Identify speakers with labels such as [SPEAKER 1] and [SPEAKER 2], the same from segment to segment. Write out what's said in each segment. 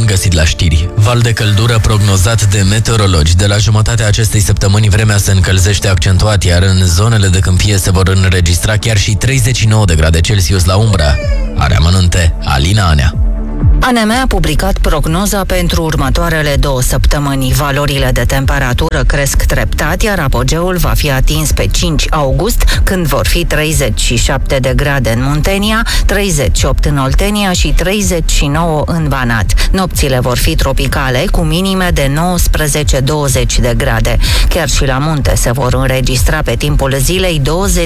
[SPEAKER 1] găsit la știri. Val de căldură prognozat de meteorologi. De la jumătatea acestei săptămâni vremea se încălzește accentuat, iar în zonele de câmpie se vor înregistra chiar și 39 de grade Celsius la umbră. Are amănunte Alina Anea.
[SPEAKER 2] ANM a publicat prognoza pentru următoarele 2 săptămâni. Valorile de temperatură cresc treptat, iar apogeul va fi atins pe 5 august, când vor fi 37 de grade în Muntenia, 38 în Oltenia și 39 în Banat. Nopțile vor fi tropicale, cu minime de 19-20 de grade. Chiar și la munte se vor înregistra pe timpul zilei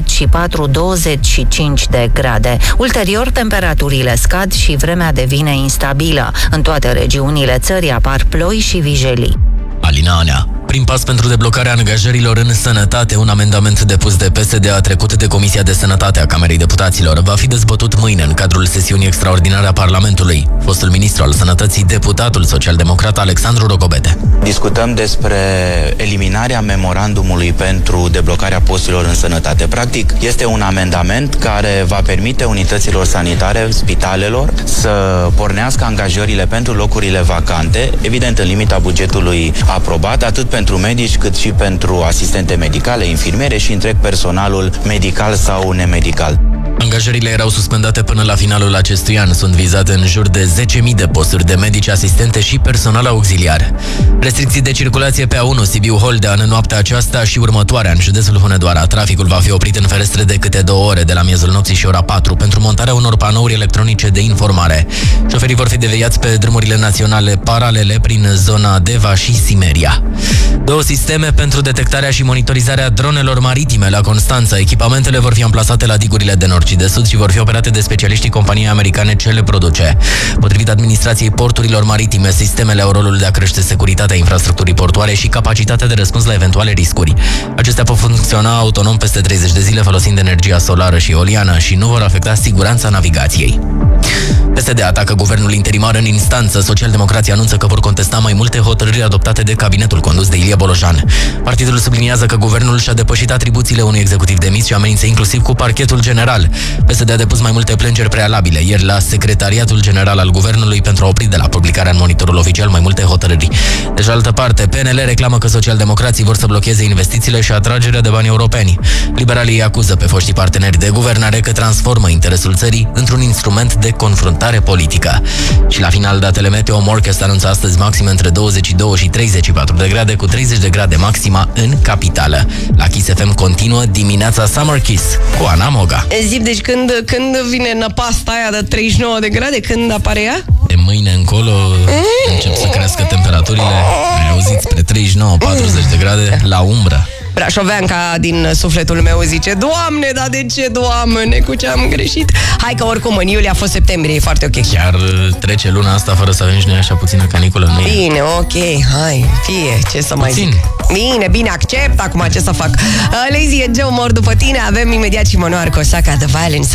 [SPEAKER 2] 24-25 de grade. Ulterior, temperaturile scad și vremea devine instabilă. În toate regiunile țării apar ploi și vijelii.
[SPEAKER 1] Alina Anea. Prin pas pentru deblocarea angajărilor în sănătate, un amendament depus de PSD a trecut de Comisia de Sănătate a Camerei Deputaților. Va fi dezbătut mâine în cadrul sesiunii extraordinare a Parlamentului. Fostul ministru al Sănătății, deputatul social-democrat Alexandru Rogobete.
[SPEAKER 3] Discutăm despre eliminarea memorandumului pentru deblocarea posturilor în sănătate. Practic, este un amendament care va permite unităților sanitare, spitalelor, să pornească angajările pentru locurile vacante, evident în limita bugetului aprobat, atât pentru medici cât și pentru asistente medicale, infirmiere și întreg personalul medical sau nemedical.
[SPEAKER 1] Angajările erau suspendate până la finalul acestui an. Sunt vizate în jur de 10.000 de posturi de medici, asistente și personal auxiliar. Restricții de circulație pe A1 Sibiu-Holdean în noaptea aceasta și următoarea în județul Hunedoara. Traficul va fi oprit în ferestre de câte 2 ore, de la miezul nopții și ora 4, pentru montarea unor panouri electronice de informare. Șoferii vor fi deviați pe drumurile naționale paralele prin zona Deva și Simeria. 2 sisteme pentru detectarea și monitorizarea dronelor maritime la Constanța. Echipamentele vor fi amplasate la digurile de nord și de sud și vor fi operate de specialiștii companiei americane ce le produce. Potrivit administrației porturilor maritime, sistemele au rolul de a crește securitatea infrastructurii portoare și capacitatea de răspuns la eventuale riscuri. Acestea pot funcționa autonom peste 30 de zile folosind energia solară și eoliană și nu vor afecta siguranța navigației. PSD atacă guvernul interimar în instanță. Socialdemocrații anunță că vor contesta mai multe hotărâri adoptate de cabinetul condus de Ilie Bolojan. Partidul subliniază că guvernul și-a depășit atribuțiile unui executiv demis și amenință inclusiv cu parchetul general. PSD a depus mai multe plângeri prealabile ieri la Secretariatul General al Guvernului pentru a opri de la publicarea în Monitorul Oficial mai multe hotărâri. De altă parte, PNL reclamă că socialdemocrații vor să blocheze investițiile și atragerea de bani europeni. Liberalii acuză pe foștii parteneri de guvernare că transformă interesul țării într-un instrument de confruntare politică. Și la final, datele meteo. Morcast anunță astăzi maxime între 22 și 34 de grade, cu 30 de grade maxima în capitală. La Kiss FM continuă dimineața Summer Kiss cu Ana Moga.
[SPEAKER 4] Deci când vine năpasta aia de 39 de grade, când apare ea?
[SPEAKER 1] De mâine încolo încep să crească temperaturile. Ai auzit, spre 39-40 de grade la umbră.
[SPEAKER 4] Brașoveanca din sufletul meu zice: Doamne, dar de ce, Doamne, cu ce am greșit? Hai că oricum în iulie a fost septembrie, e foarte ok.
[SPEAKER 1] Chiar trece luna asta fără să avem și noi așa puțină caniculă, nu e?
[SPEAKER 4] Bine, ok, hai, fie, ce să mai zic. Bine, accept acum, ce să fac. Lazy e Joe, mor după tine. Avem imediat și Manoar Cosaca, The Violence.